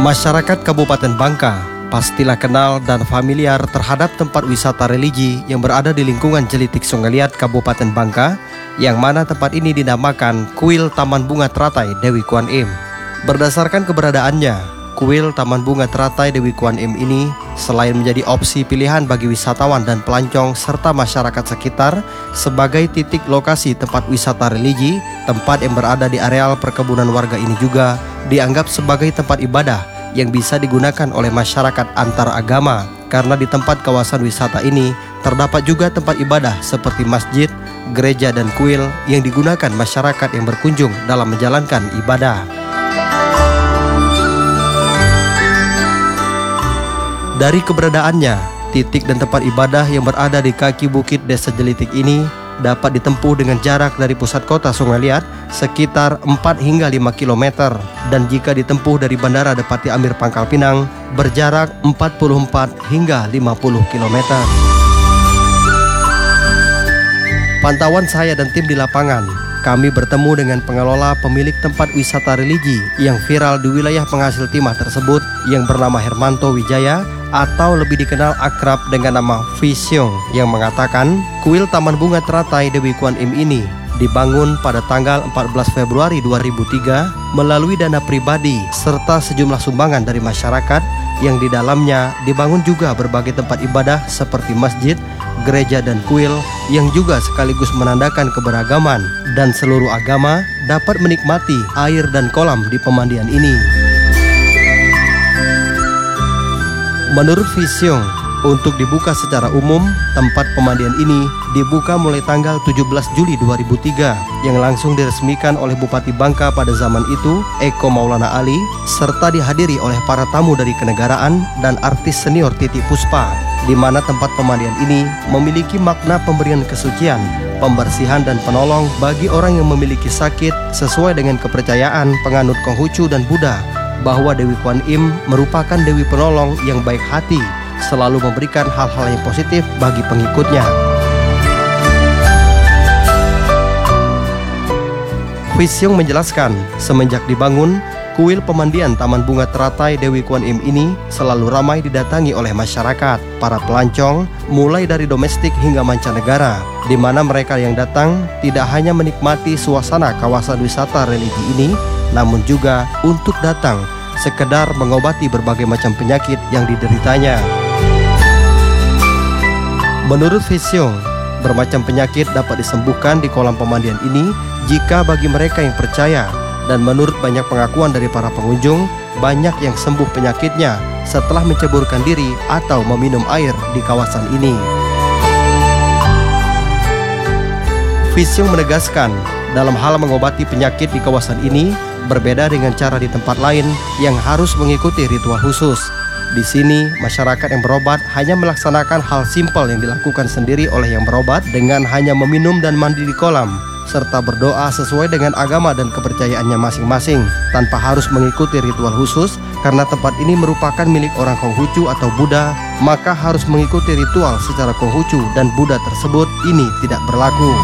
Masyarakat Kabupaten Bangka pastilah kenal dan familiar terhadap tempat wisata religi yang berada di lingkungan Jelitik Sungai Liat, Kabupaten Bangka, yang mana tempat ini dinamakan Kuil Taman Bunga Teratai Dewi Kwan Im. Berdasarkan keberadaannya, Kuil Taman Bunga Teratai Dewi Kwan Im ini selain menjadi opsi pilihan bagi wisatawan dan pelancong serta masyarakat sekitar sebagai titik lokasi tempat wisata religi, tempat yang berada di areal perkebunan warga ini juga dianggap sebagai tempat ibadah yang bisa digunakan oleh masyarakat antar agama, karena di tempat kawasan wisata ini terdapat juga tempat ibadah seperti masjid, gereja dan kuil yang digunakan masyarakat yang berkunjung dalam menjalankan ibadah. Dari keberadaannya, titik dan tempat ibadah yang berada di kaki bukit Desa Jelitik ini dapat ditempuh dengan jarak dari pusat kota Sungai Liat sekitar 4 hingga 5 km, dan jika ditempuh dari Bandara Depati Amir Pangkal Pinang berjarak 44 hingga 50 km. Pantauan saya dan tim di lapangan, kami bertemu dengan pengelola pemilik tempat wisata religi yang viral di wilayah penghasil timah tersebut yang bernama Hermanto Wijaya atau lebih dikenal akrab dengan nama Visyong, yang mengatakan Kuil Taman Bunga Teratai Dewi Kwan Im ini dibangun pada tanggal 14 Februari 2003 melalui dana pribadi serta sejumlah sumbangan dari masyarakat, yang di dalamnya dibangun juga berbagai tempat ibadah seperti masjid, gereja dan kuil yang juga sekaligus menandakan keberagaman dan seluruh agama dapat menikmati air dan kolam di pemandian ini. Menurut Visyong, untuk dibuka secara umum, tempat pemandian ini dibuka mulai tanggal 17 Juli 2003 yang langsung diresmikan oleh Bupati Bangka pada zaman itu, Eko Maulana Ali, serta dihadiri oleh para tamu dari kenegaraan dan artis senior Titi Puspa, di mana tempat pemandian ini memiliki makna pemberian kesucian, pembersihan dan penolong bagi orang yang memiliki sakit sesuai dengan kepercayaan penganut Konghucu dan Buddha, bahwa Dewi Kwan Im merupakan Dewi penolong yang baik hati, selalu memberikan hal-hal yang positif bagi pengikutnya. Visyong menjelaskan, semenjak dibangun, kuil pemandian Taman Bunga Teratai Dewi Kwan Im ini selalu ramai didatangi oleh masyarakat, para pelancong, mulai dari domestik hingga mancanegara, di mana mereka yang datang tidak hanya menikmati suasana kawasan wisata religi ini, namun juga untuk datang sekedar mengobati berbagai macam penyakit yang dideritanya. Menurut Visyong, bermacam penyakit dapat disembuhkan di kolam pemandian ini jika bagi mereka yang percaya, dan menurut banyak pengakuan dari para pengunjung, banyak yang sembuh penyakitnya setelah menceburkan diri atau meminum air di kawasan ini. Visyong menegaskan, dalam hal mengobati penyakit di kawasan ini berbeda dengan cara di tempat lain yang harus mengikuti ritual khusus. Di sini, masyarakat yang berobat hanya melaksanakan hal simpel yang dilakukan sendiri oleh yang berobat dengan hanya meminum dan mandi di kolam, serta berdoa sesuai dengan agama dan kepercayaannya masing-masing, tanpa harus mengikuti ritual khusus. Karena tempat ini merupakan milik orang Konghucu atau Buddha, maka harus mengikuti ritual secara Konghucu dan Buddha tersebut ini tidak berlaku.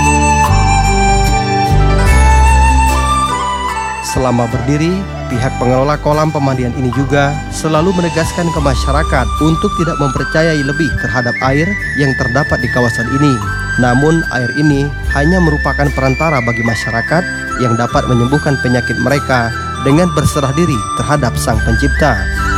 Selama berdiri, pihak pengelola kolam pemandian ini juga selalu menegaskan ke masyarakat untuk tidak mempercayai lebih terhadap air yang terdapat di kawasan ini. Namun air ini hanya merupakan perantara bagi masyarakat yang dapat menyembuhkan penyakit mereka dengan berserah diri terhadap Sang Pencipta.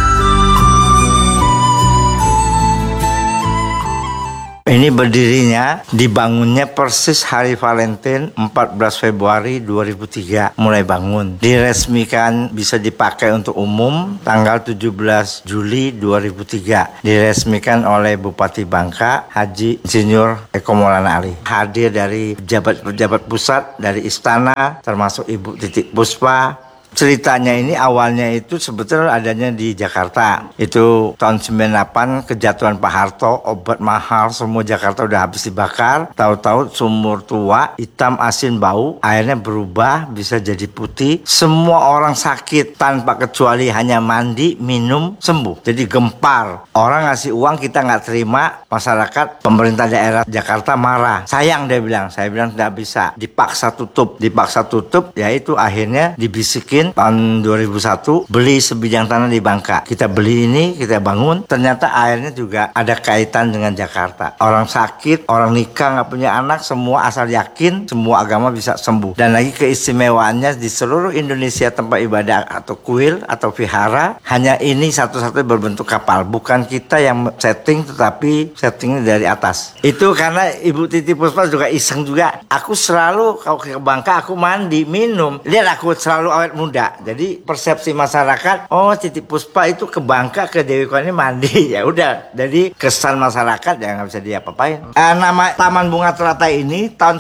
Ini berdirinya, dibangunnya persis hari Valentine 14 Februari 2003 mulai bangun. Diresmikan bisa dipakai untuk umum tanggal 17 Juli 2003. Diresmikan oleh Bupati Bangka, Haji Insinyur Eko Maulana Ali. Hadir dari pejabat-pejabat pusat, dari istana, termasuk Ibu Titi Puspa. Ceritanya ini awalnya itu sebetulnya adanya di Jakarta. Itu tahun 98 kejatuhan Pak Harto, obat mahal, semua Jakarta udah habis dibakar. Tahu-tahu sumur tua, hitam asin bau, airnya berubah bisa jadi putih. Semua orang sakit tanpa kecuali hanya mandi, minum, sembuh. Jadi gempar. Orang ngasih uang kita nggak terima, masyarakat, pemerintah daerah Jakarta marah. Sayang dia bilang, saya bilang tidak bisa. Dipaksa tutup, ya itu akhirnya dibisikin miskin tahun 2001 beli sebidang tanah di Bangka. Kita beli ini, kita bangun, ternyata airnya juga ada kaitan dengan Jakarta. Orang sakit, orang nikah nggak punya anak, semua asal yakin semua agama bisa sembuh. Dan lagi keistimewaannya di seluruh Indonesia tempat ibadah atau kuil atau vihara hanya ini satu-satunya berbentuk kapal. Bukan kita yang setting, tetapi settingnya dari atas. Itu karena Ibu Titi Puspa juga iseng juga. Aku selalu kalau ke Bangka aku mandi, minum. Lihat aku selalu awet muda. Jadi persepsi masyarakat, oh Titi Puspa itu ke Bangka ke Dewi Kwan ini mandi. Ya udah. Jadi kesan masyarakat ya nggak bisa diapa-apain. Nama Taman Bunga Teratai ini tahun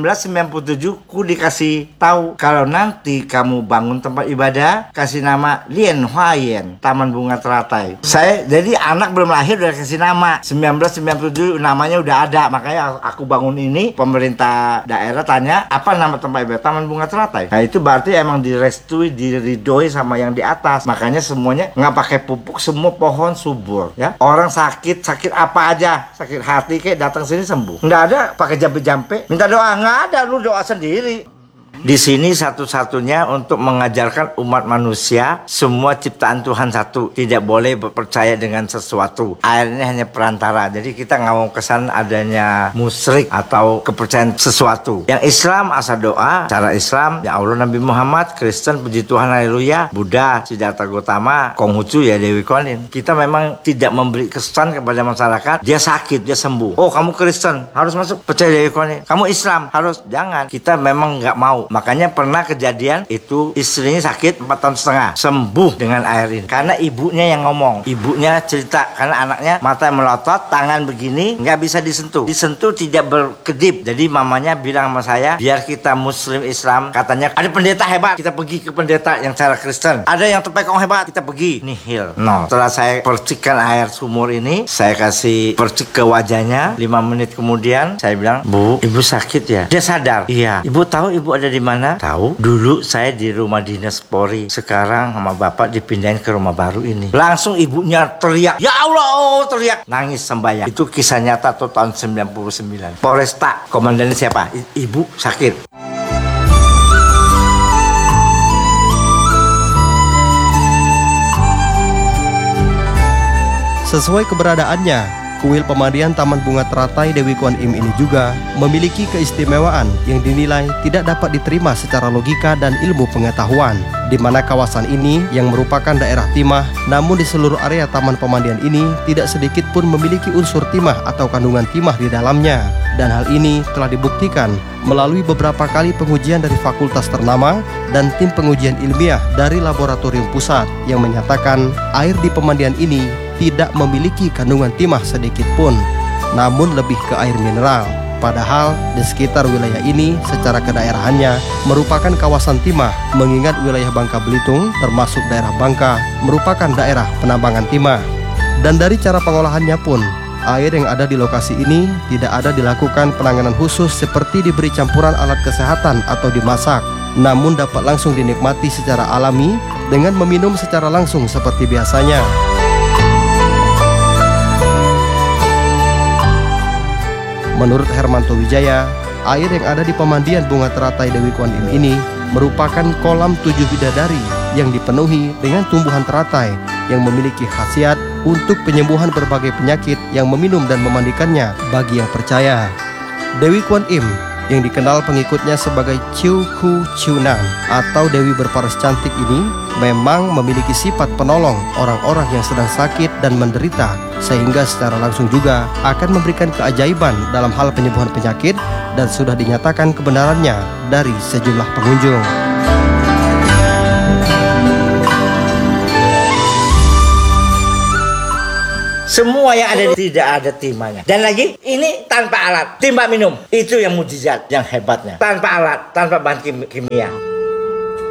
1997 ku dikasih tahu kalau nanti kamu bangun tempat ibadah kasih nama Lien Huayen Taman Bunga Teratai. Saya jadi anak belum lahir udah kasih nama. 1997 namanya udah ada. Makanya aku bangun ini pemerintah daerah tanya apa nama tempat ibadah Taman Bunga Teratai. Nah itu berarti emang direstui, diridoi sama yang di atas. Makanya semuanya nggak pakai pupuk, semua pohon subur ya. Orang sakit apa aja, sakit hati kayak datang sini sembuh. Nggak ada pakai jampe-jampe, minta doa nggak ada, lu doa sendiri. Di sini satu-satunya untuk mengajarkan umat manusia semua ciptaan Tuhan satu, tidak boleh percaya dengan sesuatu. Air ini hanya perantara, jadi kita nggak mau kesan adanya musyrik atau kepercayaan sesuatu. Yang Islam asal doa, cara Islam ya Allah Nabi Muhammad, Kristen puji Tuhan haleluya, Buddha Siddhartha Gautama, Konghucu ya Dewi Kwan Yin. Kita memang tidak memberi kesan kepada masyarakat dia sakit dia sembuh. Oh kamu Kristen harus masuk percaya Dewi Kwan Yin, kamu Islam harus, jangan. Kita memang nggak mau. Makanya pernah kejadian itu istrinya sakit 4 tahun setengah sembuh dengan air ini karena ibunya yang ngomong. Ibunya cerita karena anaknya mata melotot, tangan begini nggak bisa disentuh tidak berkedip. Jadi mamanya bilang sama saya, biar kita Muslim Islam, katanya ada pendeta hebat kita pergi ke pendeta yang cara Kristen, ada yang tepekong hebat kita pergi nihil. No, setelah saya percikkan air sumur ini, saya kasih percik ke wajahnya, 5 menit kemudian saya bilang, Bu, ibu sakit ya? Dia sadar. Iya. Ibu tahu ibu ada di mana? Tahu. Dulu saya di rumah dinas Polri. Sekarang sama bapak dipindahin ke rumah baru ini. Langsung ibunya teriak, ya Allah, oh, teriak, nangis sembahyang. Itu kisah nyata tuh tahun 99. Polresta, komandannya siapa? Ibu sakit. Sesuai keberadaannya, kuil pemandian Taman Bunga Teratai Dewi Kwan Im ini juga memiliki keistimewaan yang dinilai tidak dapat diterima secara logika dan ilmu pengetahuan, di mana kawasan ini yang merupakan daerah timah, namun di seluruh area taman pemandian ini tidak sedikit pun memiliki unsur timah atau kandungan timah di dalamnya. Dan hal ini telah dibuktikan melalui beberapa kali pengujian dari fakultas ternama dan tim pengujian ilmiah dari laboratorium pusat yang menyatakan air di pemandian ini tidak memiliki kandungan timah sedikit pun, namun lebih ke air mineral. Padahal di sekitar wilayah ini secara kedaerahannya merupakan kawasan timah, mengingat wilayah Bangka Belitung termasuk daerah Bangka merupakan daerah penambangan timah. Dan dari cara pengolahannya pun, air yang ada di lokasi ini tidak ada dilakukan penanganan khusus seperti diberi campuran alat kesehatan atau dimasak, namun dapat langsung dinikmati secara alami dengan meminum secara langsung seperti biasanya. Menurut Hermanto Wijaya, air yang ada di pemandian Bunga Teratai Dewi Kwan Im ini merupakan kolam 7 bidadari yang dipenuhi dengan tumbuhan teratai yang memiliki khasiat untuk penyembuhan berbagai penyakit yang meminum dan memandikannya bagi yang percaya. Dewi Kwan Im yang dikenal pengikutnya sebagai Chiu Ku Chiunan atau Dewi berparas cantik ini memang memiliki sifat penolong orang-orang yang sedang sakit dan menderita, sehingga secara langsung juga akan memberikan keajaiban dalam hal penyembuhan penyakit, dan sudah dinyatakan kebenarannya dari sejumlah pengunjung. Semua yang ada tidak ada timahnya. Dan lagi ini tanpa alat, timba minum. Itu yang mujizat, yang hebatnya. Tanpa alat, tanpa bahan kimia.